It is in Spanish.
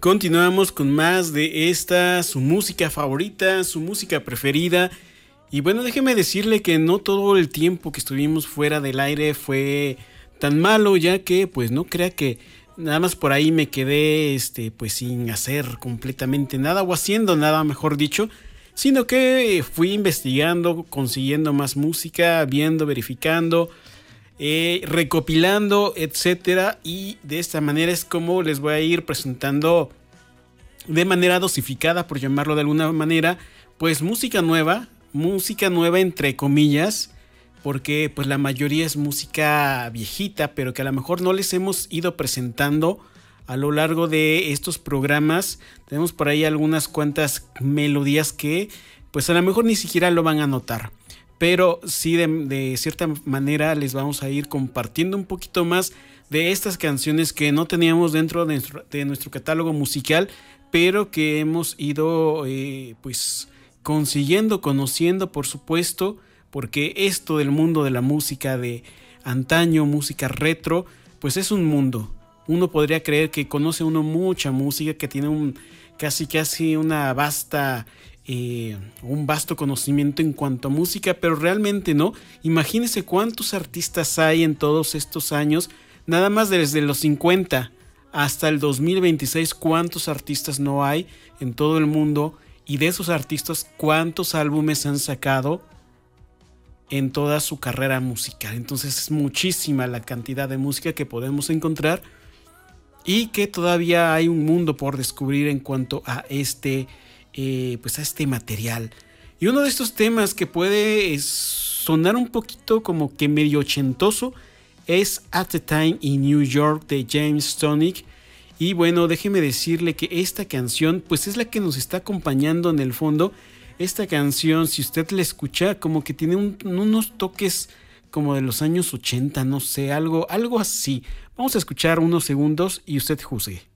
Continuamos con más de esta, su música favorita, su música preferida. Y bueno, déjeme decirle que no todo el tiempo que estuvimos fuera del aire fue tan malo, ya que pues no crea que nada más por ahí me quedé pues sin hacer completamente nada o haciendo nada, mejor dicho, sino que fui investigando, consiguiendo más música, viendo, verificando, recopilando, etcétera, y de esta manera es como les voy a ir presentando de manera dosificada, por llamarlo de alguna manera, pues música nueva entre comillas, porque pues la mayoría es música viejita, pero que a lo mejor no les hemos ido presentando a lo largo de estos programas. Tenemos por ahí algunas cuantas melodías que pues a lo mejor ni siquiera lo van a notar, pero sí de cierta manera les vamos a ir compartiendo un poquito más de estas canciones que no teníamos dentro de nuestro catálogo musical, pero que hemos ido pues consiguiendo, conociendo, por supuesto, porque esto del mundo de la música de antaño, música retro, pues es un mundo. Uno podría creer que conoce uno mucha música, que tiene casi una vasta un vasto conocimiento en cuanto a música, pero realmente no. Imagínense cuántos artistas hay en todos estos años, nada más desde los 50 hasta el 2026, cuántos artistas no hay en todo el mundo, y de esos artistas cuántos álbumes han sacado en toda su carrera musical. Entonces es muchísima la cantidad de música que podemos encontrar y que todavía hay un mundo por descubrir en cuanto a pues a este material. Y uno de estos temas que puede sonar un poquito como que medio ochentoso es At the Time in New York de James Tonic. Y bueno, déjeme decirle que esta canción pues es la que nos está acompañando en el fondo. Esta canción, si usted la escucha, como que tiene unos toques como de los años 80, no sé, algo así. Vamos a escuchar unos segundos y usted juzgue.